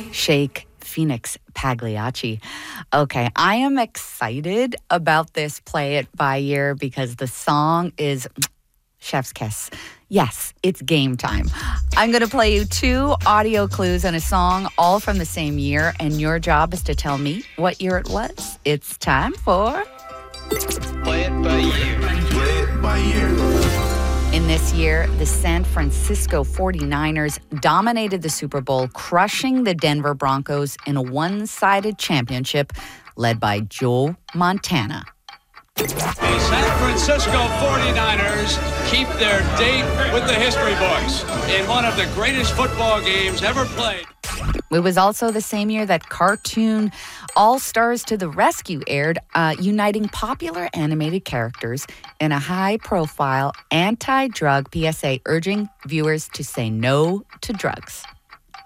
Shake Phoenix Pagliacci. Okay, I am excited about this Play It By Year because the song is chef's kiss. Yes, it's game time. I'm going to play you 2 audio clues and a song, all from the same year, and your job is to tell me what year it was. It's time for Play It By Year. Play It By Year. In this year, the San Francisco 49ers dominated the Super Bowl, crushing the Denver Broncos in a one-sided championship led by Joe Montana. The San Francisco 49ers keep their date with the history books in one of the greatest football games ever played. It was also the same year that cartoon All Stars to the Rescue aired, uniting popular animated characters in a high-profile anti-drug PSA urging viewers to say no to drugs.